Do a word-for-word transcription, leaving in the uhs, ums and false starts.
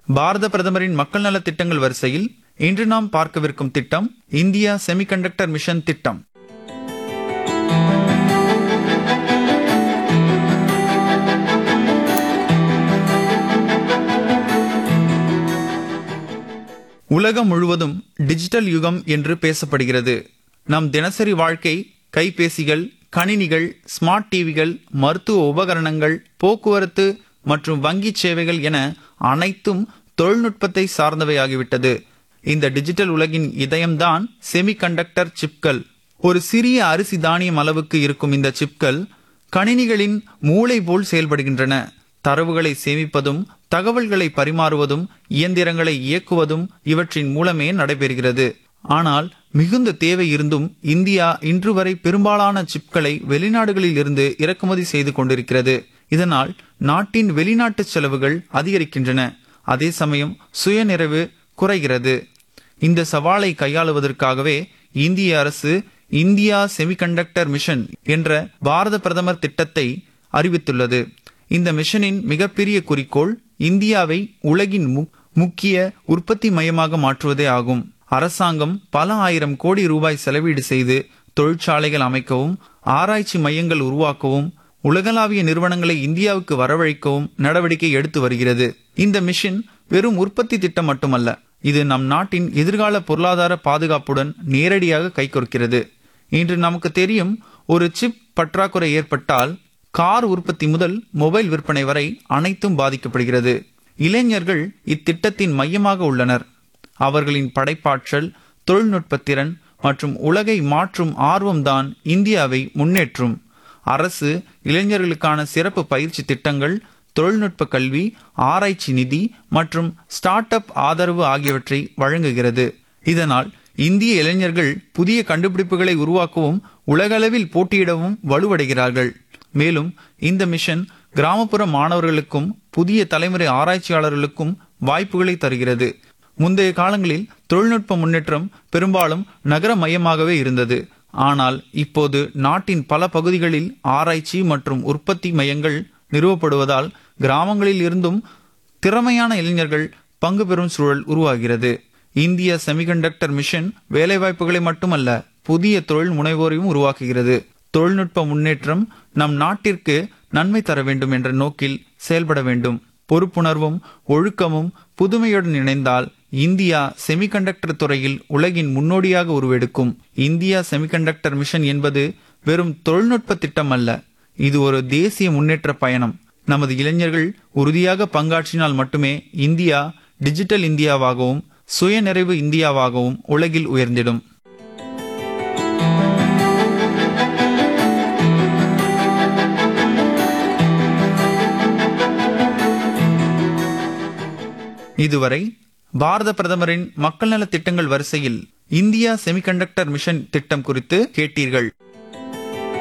பாரத பிரதமரின் மக்கள் நல திட்டங்கள் வரிசையில் இன்று நாம் பார்க்கவிருக்கும் திட்டம் இந்தியா செமிகண்டக்டர் மிஷன் திட்டம். உலகம் முழுவதும் டிஜிட்டல் யுகம் என்று பேசப்படுகிறது. நம் தினசரி வாழ்க்கை கைபேசிகள், கணினிகள், ஸ்மார்ட் டிவிகள், மருத்துவ உபகரணங்கள், போக்குவரத்து மற்றும் வங்கி சேவைகள் என அனைத்தும் தொழில்நுட்பத்தை சார்ந்தவையாகிவிட்டது. இந்த டிஜிட்டல் உலகின் இதயம்தான் செமிகண்டக்டர் சிப்கள். ஒரு சிறிய அரிசி தானியம் அளவுக்கு இருக்கும் இந்த சிப்கள் கணினிகளின் மூளை போல் செயல்படுகின்றன. தரவுகளை சேமிப்பதும் தகவல்களை பரிமாறுவதும் இயந்திரங்களை இயக்குவதும் இவற்றின் மூலமே நடைபெறுகிறது. ஆனால் மிகுந்த தேவை இருந்தும் இந்தியா இன்று வரை பெரும்பாலான சிப்களை வெளிநாடுகளில் இருந்து இறக்குமதி செய்து கொண்டிருக்கிறது. இதனால் நாட்டின் வெளிநாட்டு செலவுகள் அதிகரிக்கின்றன. அதே சமயம் சுயநிறைவு குறைகிறது. இந்த சவாலை கையாளுவதற்காகவே இந்திய அரசு இந்தியா செமிகண்டக்டர் மிஷன் என்ற பாரத பிரதமர் திட்டத்தை அறிவித்துள்ளது. இந்த மிஷனின் மிகப்பெரிய குறிக்கோள் இந்தியாவை உலகின் முக்கிய உற்பத்தி மையமாக மாற்றுவதே ஆகும். அரசாங்கம் பல ஆயிரம் கோடி ரூபாய் செலவீடு செய்து தொழிற்சாலைகள் அமைக்கவும், ஆராய்ச்சி மையங்கள் உருவாக்கவும், உலகளாவிய நிறுவனங்களை இந்தியாவுக்கு வரவழைக்கவும் நடவடிக்கை எடுத்து வருகிறது. இந்த மிஷன் வெறும் உற்பத்தி திட்டம் மட்டுமல்ல, இது நம் நாட்டின் எதிர்கால பொருளாதார பாதுகாப்புடன் நேரடியாக கைகோர்க்கிறது. இன்று நமக்கு தெரியும், ஒரு சிப் பற்றாக்குறை ஏற்பட்டால் கார் உற்பத்தி முதல் மொபைல் விற்பனை வரை அனைத்தும் பாதிக்கப்படுகிறது. இளைஞர்கள் இத்திட்டத்தின் மையமாக உள்ளனர். அவர்களின் படைப்பாற்றல், தொழில்நுட்ப திறன் மற்றும் உலகை மாற்றும் ஆர்வம்தான் இந்தியாவை முன்னேற்றும். அரசு இளைஞர்களுக்கான சிறப்பு பயிற்சி திட்டங்கள், தொழில்நுட்ப கல்வி, ஆராய்ச்சி நிதி மற்றும் ஸ்டார்ட் அப் ஆதரவு ஆகியவற்றை வழங்குகிறது. இதனால் இந்திய இளைஞர்கள் புதிய கண்டுபிடிப்புகளை உருவாக்கவும் உலகளவில் போட்டியிடவும் வலுவடைகிறார்கள். மேலும் இந்த மிஷன் கிராமப்புற மாணவர்களுக்கும் புதிய தலைமுறை ஆராய்ச்சியாளர்களுக்கும் வாய்ப்புகளை தருகிறது. முந்தைய காலங்களில் தொழில்நுட்ப முன்னேற்றம் பெரும்பாலும் நகர மையமாகவே இருந்தது. ஆனால் இப்போது நாட்டின் பல பகுதிகளில் ஆராய்ச்சி மற்றும் உற்பத்தி மையங்கள் நிறுவப்படுவதால் கிராமங்களில் இருந்தும் திறமையான இளைஞர்கள் பங்கு பெறும் சூழல் உருவாகிறது. இந்திய செமிகண்டக்டர் மிஷன் வேலைவாய்ப்புகளை மட்டுமல்ல, புதிய தொழில் முனைவோரையும் உருவாக்குகிறது. தொழில்நுட்ப முன்னேற்றம் நம் நாட்டிற்கு நன்மை தர வேண்டும் என்ற நோக்கில் செயல்பட வேண்டும். பொறுப்புணர்வும் ஒழுக்கமும் புதுமையுடன் இணைந்தால் இந்தியா செமிகண்டக்டர் துறையில் உலகின் முன்னோடியாக உருவெடுக்கும். இந்தியா செமிகண்டக்டர் மிஷன் என்பது வெறும் தொழில்நுட்ப திட்டம் அல்ல, இது ஒரு தேசிய முன்னேற்ற பயணம். நமது இளைஞர்கள் உறுதியாக பங்காற்றினால் மட்டுமே இந்தியா டிஜிட்டல் இந்தியாவாகவும் சுயநிறைவு இந்தியாவாகவும் உலகில் உயர்ந்திடும். இதுவரை பாரத பிரதமரின் மக்கள் நல திட்டங்கள் வரிசையில் இந்தியா செமிகண்டக்டர் மிஷன் திட்டம் குறித்து கேட்டீர்கள்.